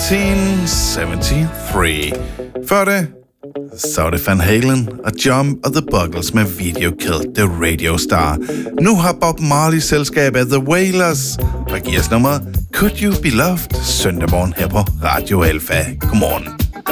1973. Før det, så var det Van Halen og Jump of the Buggles med Video Killed the Radio Star. Nu har Bob Marley selskabet The Wailers og giver os nummeret Could You Be Loved søndag morgen her på Radio Alpha. Godmorgen.